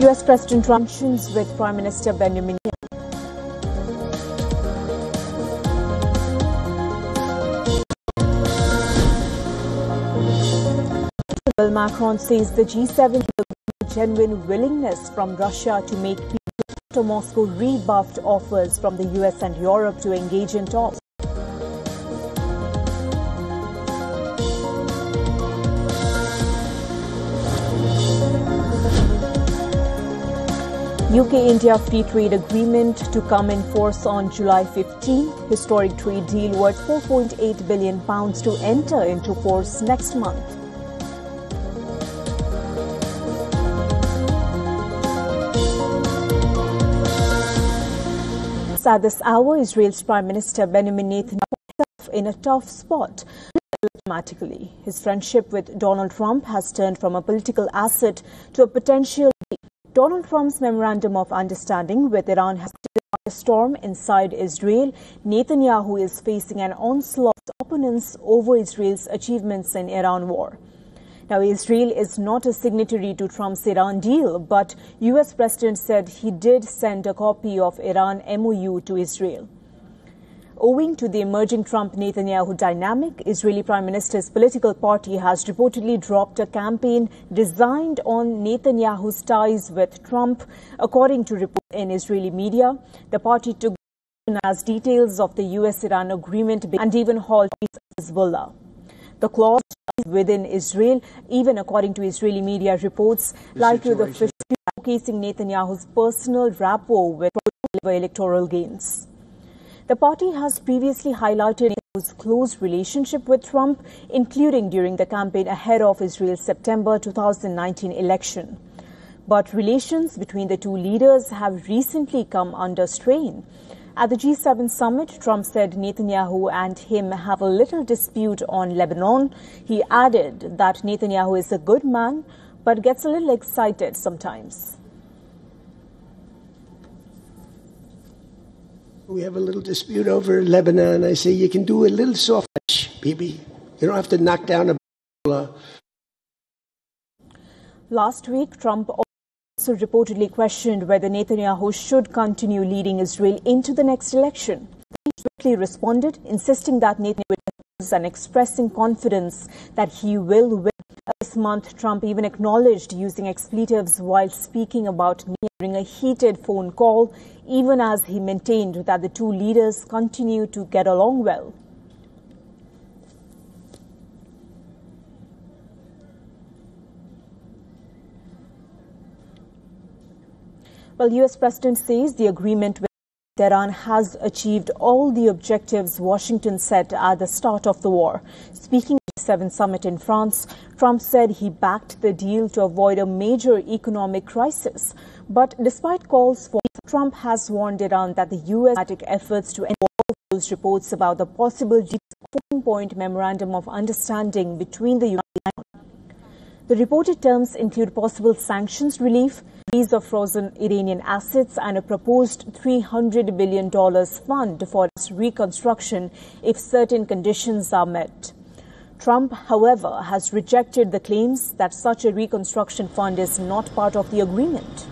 U.S. President Trump tensions with Prime Minister Benjamin Netanyahu. Emmanuel Macron says the G7 will genuine willingness from Russia to make peace after Moscow rebuffed offers from the U.S. and Europe to engage in talks. UK-India Free Trade Agreement to come in force on July 15. Historic trade deal worth £4.8 billion to enter into force next month. At this hour, Israel's Prime Minister Benjamin Netanyahu is in a tough spot. Diplomatically, his friendship with Donald Trump has turned from a political asset to a potential. Donald Trump's memorandum of understanding with Iran has a storm inside Israel. Netanyahu is facing an onslaught of opponents over Israel's achievements in Iran war. Now, Israel is not a signatory to Trump's Iran deal, but U.S. President said he did send a copy of Iran MOU to Israel. Owing to the emerging Trump-Netanyahu dynamic, Israeli Prime Minister's political party has reportedly dropped a campaign designed on Netanyahu's ties with Trump. According to reports in Israeli media, the party took as details of the U.S.-Iran agreement and even halted Hezbollah. The clause within Israel, even according to Israeli media reports, likely the official showcasing Netanyahu's personal rapport with electoral gains. The party has previously highlighted its close relationship with Trump, including during the campaign ahead of Israel's September 2019 election. But relations between the two leaders have recently come under strain. At the G7 summit, Trump said Netanyahu and him have a little dispute on Lebanon. He added that Netanyahu is a good man, but gets a little excited sometimes. We have a little dispute over Lebanon. I say you can do a little soft touch, baby. You don't have to knock down a... Last week, Trump also reportedly questioned whether Netanyahu should continue leading Israel into the next election. He quickly responded, insisting that Netanyahu is and expressing confidence that he will win. This month, Trump even acknowledged using expletives while speaking about during a heated phone call, even as he maintained that the two leaders continue to get along well. Well, U.S. President says the agreement with Tehran has achieved all the objectives Washington set at the start of the war. Speaking at the G7 summit in France, Trump said he backed the deal to avoid a major economic crisis. But despite calls for Trump has warned Iran that the U.S. efforts to end those reports about the possible 14-point memorandum of understanding between the United States. The reported terms include possible sanctions relief, release of frozen Iranian assets, and a proposed $300 billion fund for its reconstruction if certain conditions are met. Trump, however, has rejected the claims that such a reconstruction fund is not part of the agreement.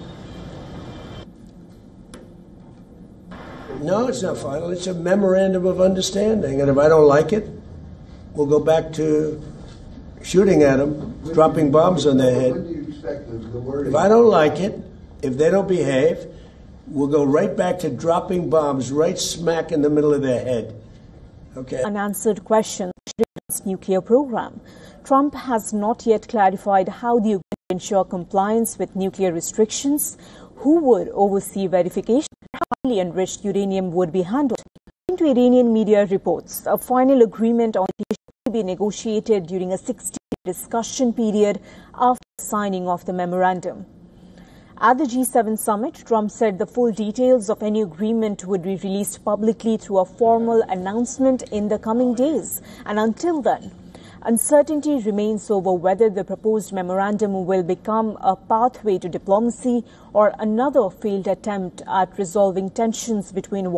No, it's not final. It's a memorandum of understanding. And if I don't like it, we'll go back to shooting at them, dropping bombs on their head. If I don't like it, if they don't behave, we'll go right back to dropping bombs right smack in the middle of their head. Okay. Unanswered question Iran's nuclear program. Trump has not yet clarified how the agreement will ensure compliance with nuclear restrictions, who would oversee verification, and how highly enriched uranium would be handled. According to Iranian media reports, a final agreement on the issue will be negotiated during a 60-day discussion period after signing of the memorandum. At the G7 summit, Trump said the full details of any agreement would be released publicly through a formal announcement in the coming days. And until then, uncertainty remains over whether the proposed memorandum will become a pathway to diplomacy or another failed attempt at resolving tensions between